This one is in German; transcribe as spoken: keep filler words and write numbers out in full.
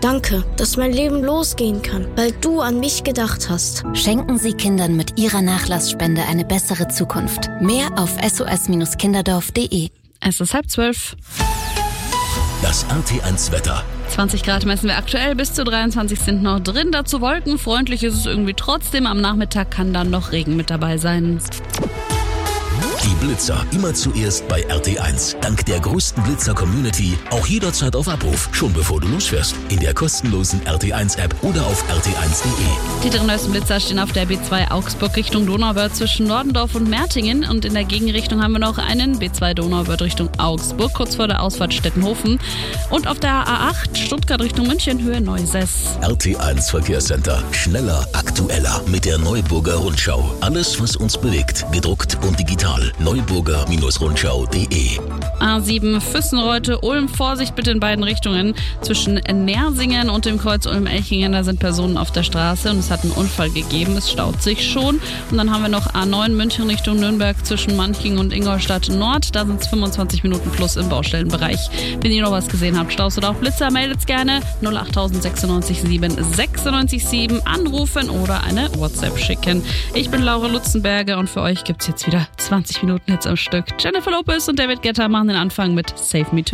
Danke, dass mein Leben losgehen kann, weil du an mich gedacht hast. Schenken Sie Kindern mit Ihrer Nachlassspende eine bessere Zukunft. Mehr auf s o s kinderdorf punkt d e. Es ist halb zwölf. Das R T eins Wetter. zwanzig Grad messen wir aktuell, bis zu dreiundzwanzig sind noch drin. Dazu wolkenfreundlich ist es irgendwie trotzdem. Am Nachmittag kann dann noch Regen mit dabei sein. Die Blitzer immer zuerst bei R T eins. Dank der größten Blitzer-Community auch jederzeit auf Abruf. Schon bevor du losfährst. In der kostenlosen R T eins App oder auf r t eins punkt d e. Die drei neuesten Blitzer stehen auf der B zwei Augsburg Richtung Donauwörth zwischen Nordendorf und Mertingen. Und in der Gegenrichtung haben wir noch einen B zwei Donauwörth Richtung Augsburg, kurz vor der Ausfahrt Stettenhofen. Und auf der A acht Stuttgart Richtung München, Höhe Neuses. R T eins Verkehrscenter. Schneller, aktueller mit der Neuburger Rundschau. Alles, was uns bewegt. Gedruckt und digital. neuburger Rundschau punkt d e. A sieben Füssenreute, Ulm, Vorsicht bitte in beiden Richtungen. Zwischen Nersingen und dem Kreuz Ulm-Elchingen, da sind Personen auf der Straße und es hat einen Unfall gegeben. Es staut sich schon. Und dann haben wir noch A neun München Richtung Nürnberg zwischen Manching und Ingolstadt Nord. Da sind es fünfundzwanzig Minuten plus im Baustellenbereich. Wenn ihr noch was gesehen habt, Staus oder auch Blitzer, meldet's gerne. null acht sechsundneunzig sieben sechsundneunzig sieben anrufen oder eine WhatsApp schicken. Ich bin Laura Lutzenberger und für euch gibt's jetzt wieder zwanzig Minuten jetzt am Stück. Jennifer Lopez und David Guetta machen den Anfang mit Save Me Tonight.